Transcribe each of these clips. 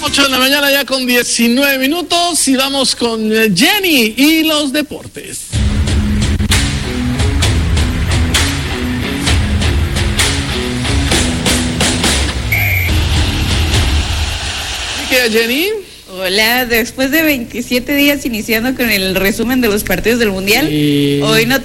8 de la mañana ya con 19 minutos y vamos con Jenny y los deportes. ¿Qué, Jenny? Hola, después de 27 días iniciando con el resumen de los partidos del Mundial, hoy no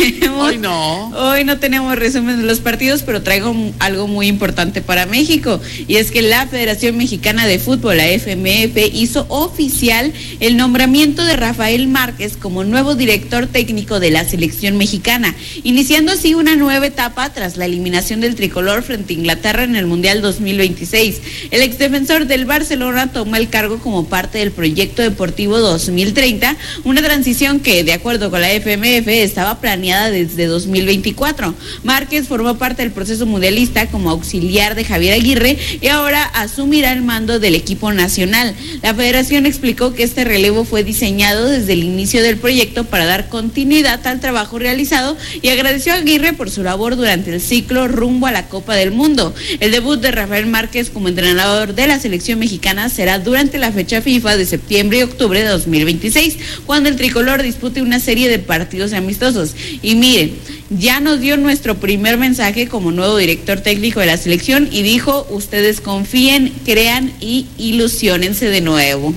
tenemos resumen de los partidos, pero traigo algo muy importante para México, y es que la Federación Mexicana de Fútbol, la FMF, hizo oficial el nombramiento de Rafael Márquez como nuevo director técnico de la selección mexicana, iniciando así una nueva etapa tras la eliminación del tricolor frente a Inglaterra en el Mundial 2026. El exdefensor del Barcelona tomó el cargo como parte del proyecto deportivo 2030, una transición que, de acuerdo con la FMF, estaba planeada desde 2024. Márquez formó parte del proceso mundialista como auxiliar de Javier Aguirre y ahora asumirá el mando del equipo nacional. La federación explicó que este relevo fue diseñado desde el inicio del proyecto para dar continuidad al trabajo realizado y agradeció a Aguirre por su labor durante el ciclo rumbo a la Copa del Mundo. El debut de Rafael Márquez como entrenador de la selección mexicana será durante la fecha FIFA de septiembre y octubre de 2026, cuando el tricolor dispute una serie de partidos amistosos. Y miren, ya nos dio nuestro primer mensaje como nuevo director técnico de la selección y dijo: ustedes confíen, crean y ilusionense de nuevo.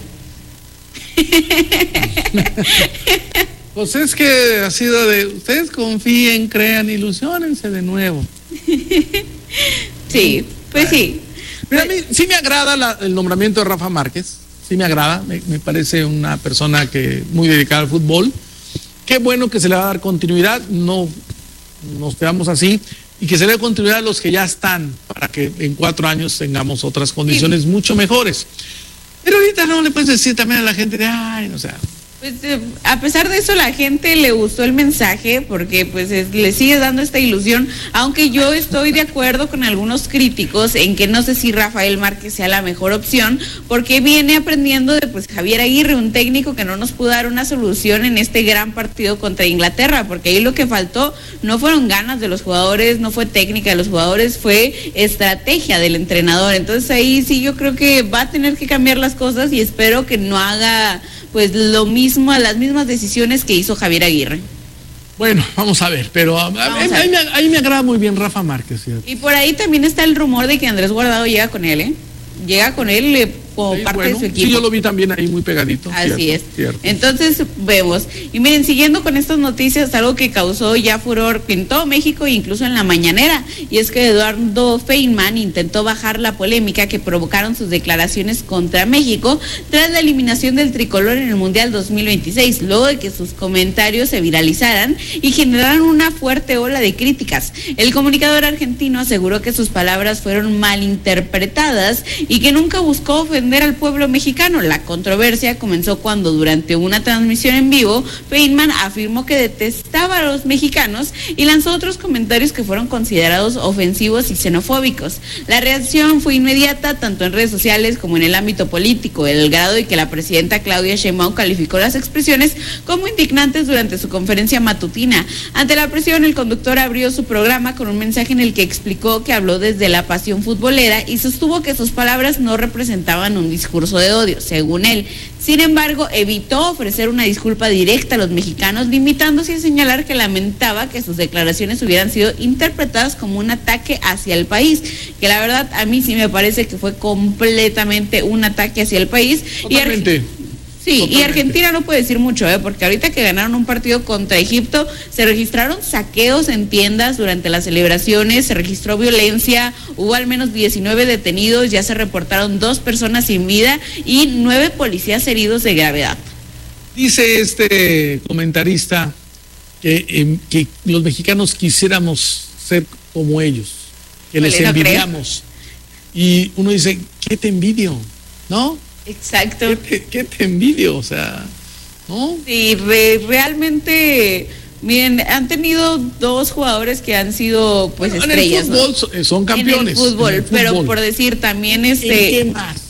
Pues es que ha sido de ustedes confíen, crean, ilusionense de nuevo. Sí, pues sí. Mira, a mí sí me agrada el nombramiento de Rafa Márquez. Sí me agrada, me parece una persona que muy dedicada al fútbol. Qué bueno que se le va a dar continuidad, no nos quedamos así, y que se le dé continuidad a los que ya están, para que en 4 años tengamos otras condiciones mucho mejores. Pero ahorita no le puedes decir también a la gente de, ay, o sea... Pues a pesar de eso, la gente le gustó el mensaje porque pues le sigue dando esta ilusión, aunque yo estoy de acuerdo con algunos críticos en que no sé si Rafael Márquez sea la mejor opción, porque viene aprendiendo de pues Javier Aguirre, un técnico que no nos pudo dar una solución en este gran partido contra Inglaterra, porque ahí lo que faltó no fueron ganas de los jugadores, no fue técnica de los jugadores, fue estrategia del entrenador. Entonces ahí sí yo creo que va a tener que cambiar las cosas y espero que no haga pues lo mismo, las mismas decisiones que hizo Javier Aguirre. Bueno, vamos a ver, pero ahí me agrada muy bien Rafa Márquez, ¿cierto? Y por ahí también está el rumor de que Andrés Guardado llega con él, llega con él como parte de su equipo. Sí, yo lo vi también ahí muy pegadito. Así es. Cierto. Entonces vemos. Y miren, siguiendo con estas noticias, algo que causó ya furor en todo México e incluso en la mañanera, y es que Eduardo Feynman intentó bajar la polémica que provocaron sus declaraciones contra México tras la eliminación del tricolor en el Mundial 2026, luego de que sus comentarios se viralizaran y generaran una fuerte ola de críticas. El comunicador argentino aseguró que sus palabras fueron malinterpretadas y que nunca buscó ofender al pueblo mexicano. La controversia comenzó cuando durante una transmisión en vivo, Feynman afirmó que detestaba a los mexicanos y lanzó otros comentarios que fueron considerados ofensivos y xenofóbicos. La reacción fue inmediata tanto en redes sociales como en el ámbito político, el grado de que la presidenta Claudia Sheinbaum calificó las expresiones como indignantes durante su conferencia matutina. Ante la presión, el conductor abrió su programa con un mensaje en el que explicó que habló desde la pasión futbolera y sostuvo que sus palabras no representaban un discurso de odio, según él. Sin embargo, evitó ofrecer una disculpa directa a los mexicanos, limitándose a señalar que lamentaba que sus declaraciones hubieran sido interpretadas como un ataque hacia el país, que la verdad a mí sí me parece que fue completamente un ataque hacia el país. Totalmente. Sí, y Argentina no puede decir mucho, porque ahorita que ganaron un partido contra Egipto, se registraron saqueos en tiendas durante las celebraciones, se registró violencia, hubo al menos 19 detenidos, ya se reportaron 2 personas sin vida y 9 policías heridos de gravedad. Dice este comentarista que los mexicanos quisiéramos ser como ellos, que les envidiamos. Y uno dice, ¿qué te envidio? ¿No? Exacto. ¿Qué te envidio? O sea, ¿no? Sí, realmente, miren, han tenido 2 jugadores que han sido pues estrellas. En el fútbol, ¿no? Son campeones. En el fútbol, pero por decir también ¿En qué más?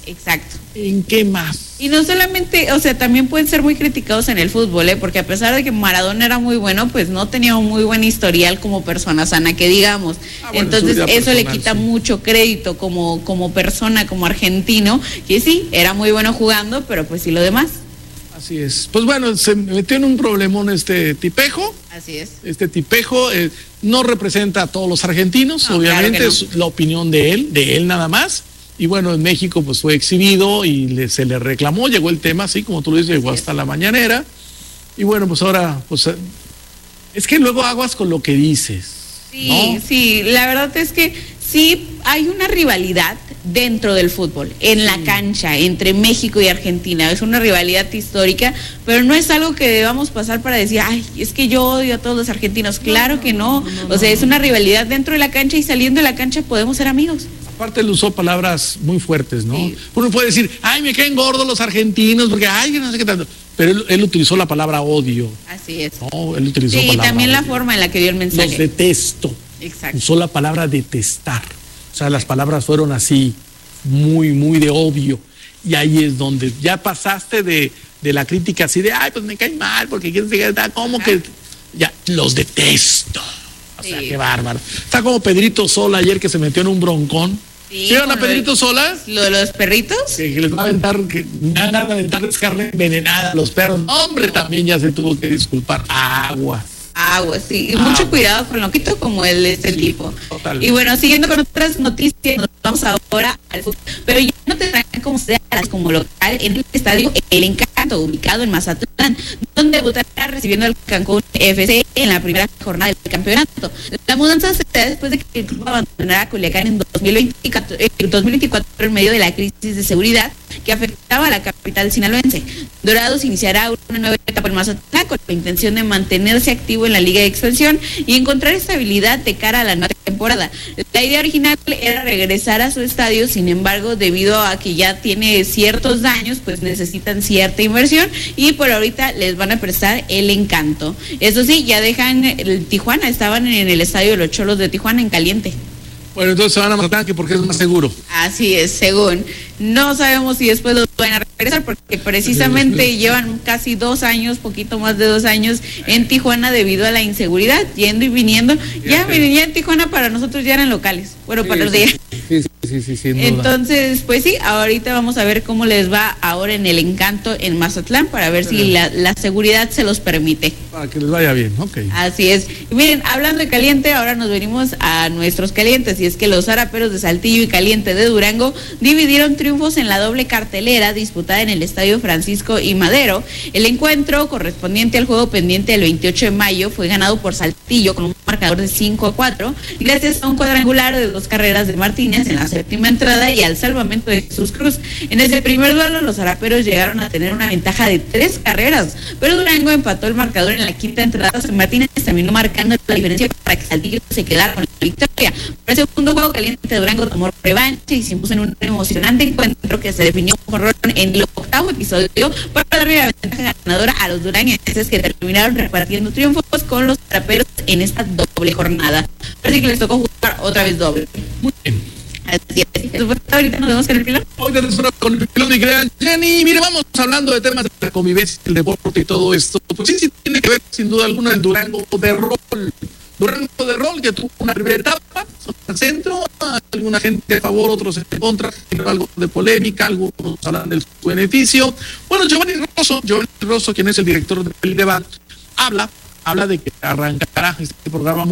Exacto. ¿En qué más? Y no solamente, o sea, también pueden ser muy criticados en el fútbol, porque a pesar de que Maradona era muy bueno, pues no tenía un muy buen historial como persona sana, que digamos. Bueno, entonces eso personal, le quita sí, mucho crédito como persona, como argentino, que sí, era muy bueno jugando, pero pues sí lo demás. Así es. Pues bueno, se metió en un problemón este tipejo. Así es. Este tipejo no representa a todos los argentinos, No, obviamente, claro que no. es la opinión de él nada más. Y bueno, en México pues fue exhibido y se le reclamó, llegó el tema, así como tú lo dices, llegó hasta la mañanera. Y bueno, pues ahora, pues es que luego aguas con lo que dices. Sí, ¿no? sí, la verdad es que sí hay una rivalidad dentro del fútbol, en la cancha, entre México y Argentina. Es una rivalidad histórica, pero no es algo que debamos pasar para decir, ay, es que yo odio a todos los argentinos. Claro que no. O sea, es una rivalidad dentro de la cancha y saliendo de la cancha podemos ser amigos. Aparte él usó palabras muy fuertes, ¿no? Sí. Uno puede decir, ay, me caen gordos los argentinos, porque ay, no sé qué tanto. Pero él utilizó la palabra odio. Así es. No, él utilizó Sí, y palabra también la odio. forma en la que dio el mensaje. Los detesto. Exacto. Usó la palabra detestar. O sea, las palabras fueron así, muy, muy de obvio. Y ahí es donde ya pasaste de la crítica así de, ay, pues me caen mal, porque quién se queda, como que ya los detesto. O sea, Sí. qué bárbaro. Está como Pedrito Sola ayer que se metió en un broncón. Sí, ¿Vieron a con lo de- Pedrito Sola? Lo de los perritos. Que les va a aventar, que van a aventarles carne envenenada a los perros. Hombre, también ya se tuvo que disculpar. Agua. Agua, sí. Y mucho cuidado con loquito como este tipo. Totalmente. Y bueno, siguiendo con otras noticias, nos vamos ahora al fútbol. Pero ya no te traen como seas como local en el estadio El Encanto, ubicado en Mazatlán, donde debutará recibiendo al Cancún FC en la primera jornada del campeonato. La mudanza se da después de que el club abandonara Culiacán en 2024 en medio de la crisis de seguridad que afectaba a la capital sinaloense. Dorados iniciará una nueva etapa en Mazatlán con la intención de mantenerse activo en la Liga de Expansión y encontrar estabilidad de cara a la nueva temporada. La idea original era regresar a su estadio, sin embargo, debido a que ya tiene ciertos daños, pues necesitan cierta inversión y por ahorita les van a prestar El Encanto. Eso sí, ya dejan el Tijuana, estaban en el estadio de los Cholos de Tijuana en caliente. Bueno, entonces se van a Mazatlán, que porque es más seguro. Así es, según. No sabemos si después los van a regresar porque precisamente llevan casi 2 años, poquito más de 2 años en Tijuana debido a la inseguridad, yendo y viniendo. Ya, miren, ya en Tijuana para nosotros ya eran locales. Bueno, para los de allá. Sí, sin duda. Entonces, pues sí, ahorita vamos a ver cómo les va ahora en El Encanto en Mazatlán para ver si la seguridad se los permite. Para que les vaya bien, ok. Así es. Y miren, hablando de caliente, ahora nos venimos a nuestros calientes, y es que los Zaraperos de Saltillo y Caliente de Durango dividieron triunfos en la doble cartelera disputada en el Estadio Francisco y Madero. El encuentro correspondiente al juego pendiente del 28 de mayo fue ganado por Saltillo con un marcador de 5-4, gracias a un cuadrangular de 2 carreras de Martínez en la séptima entrada y al salvamento de Jesús Cruz. En ese primer duelo, los Zaraperos llegaron a tener una ventaja de 3 carreras, pero Durango empató el marcador en la quinta entrada. Martínez terminó marcando la diferencia para que Saltillo se quedara con la victoria. Para el segundo juego, Caliente Durango tomó revancha y se impuso en un emocionante encuentro que se definió con ron en el 8º episodio para darle la ventaja ganadora a los duranguenses, que terminaron repartiendo triunfos con los Zaraperos en esta doble jornada. Parece que les tocó jugar otra vez doble. Muy bien. Así es. Ahorita nos vemos con el pilón. Hoy tenemos con el pilón, mi querida Jenny. Mire, vamos hablando de temas de la convivencia, el deporte y todo esto. Pues sí tiene que ver sin duda alguna el Durango de Rol. Durango de Rol, que tuvo una primera etapa, al centro, alguna gente a favor, otros en contra, algo de polémica, algunos hablan del beneficio. Bueno, Giovanni Rosso, quien es el director del debate, habla de que arrancará este programa